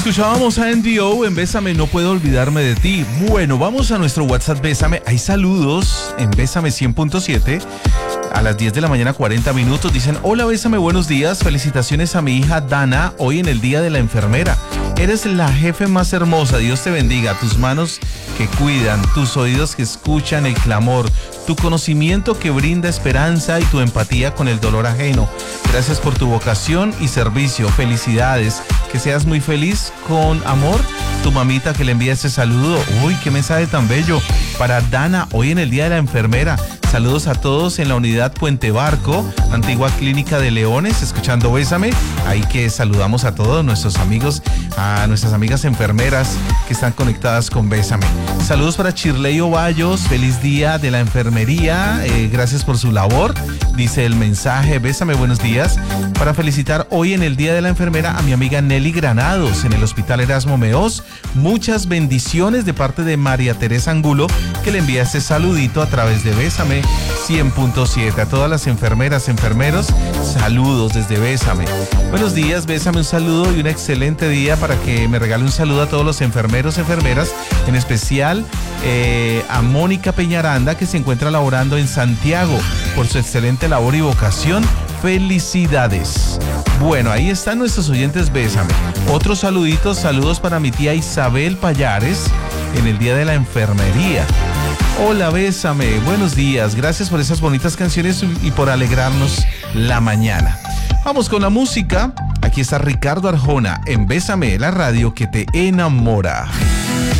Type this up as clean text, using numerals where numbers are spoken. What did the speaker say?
Escuchábamos a NDO en Bésame, no puedo olvidarme de ti. Bueno, vamos a nuestro WhatsApp Bésame. Hay saludos en Bésame 100.7. A las 10 de la mañana, 40 minutos. Dicen, hola Bésame, buenos días. Felicitaciones a mi hija Dana, hoy en el Día de la Enfermera. Eres la jefe más hermosa, Dios te bendiga. Tus manos que cuidan, tus oídos que escuchan el clamor, tu conocimiento que brinda esperanza y tu empatía con el dolor ajeno. Gracias por tu vocación y servicio. Felicidades. Que seas muy feliz, con amor, tu mamita que le envía este saludo. Uy, qué mensaje tan bello para Dana, hoy en el Día de la Enfermera. Saludos a todos en la unidad Puente Barco, antigua clínica de Leones, escuchando Bésame. Ahí que saludamos a todos nuestros amigos, a nuestras amigas enfermeras que están conectadas con Bésame. Saludos para Chirley Ovallos, feliz día de la enfermería, gracias por su labor, dice el mensaje. Bésame, buenos días. Para felicitar hoy en el Día de la Enfermera a mi amiga Nelly Granados en el Hospital Erasmo Meós. Muchas bendiciones de parte de María Teresa Angulo, que le envía este saludito a través de Bésame 100.7. A todas las enfermeras, enfermeros, saludos desde Bésame. Buenos días, Bésame, un saludo y un excelente día para que me regale un saludo a todos los enfermeros, enfermeras, en especial a Mónica Peñaranda, que se encuentra laborando en Santiago, por su excelente labor y vocación. Felicidades. Bueno, ahí están nuestros oyentes Bésame. Otros saluditos, saludos para mi tía Isabel Payares en el Día de la Enfermería. Hola Bésame, buenos días, gracias por esas bonitas canciones y por alegrarnos la mañana. Vamos con la música. Aquí está Ricardo Arjona en Bésame, la radio que te enamora.